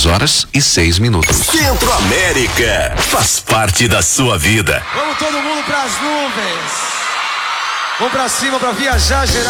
6:06. Centro América faz parte da sua vida. Vamos todo mundo pras nuvens. Vamos pra cima pra viajar geral.